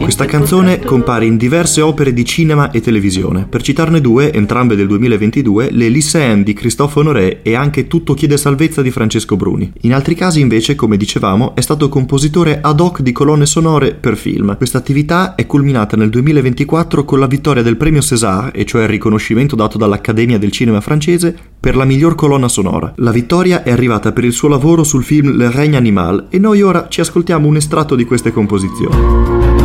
Questa canzone compare in diverse opere di cinema e televisione. Per citarne due, entrambe del 2022, le Lycéennes di Christophe Honoré e anche Tutto chiede salvezza di Francesco Bruni. In altri casi invece, come dicevamo, è stato compositore ad hoc di colonne sonore per film. Questa attività è culminata nel 2024 con la vittoria del premio César, e cioè il riconoscimento dato dall'Accademia del cinema francese per la miglior colonna sonora. La vittoria è arrivata per il suo lavoro sul film Le Règne Animal e noi ora ci ascoltiamo un estratto di queste composizioni.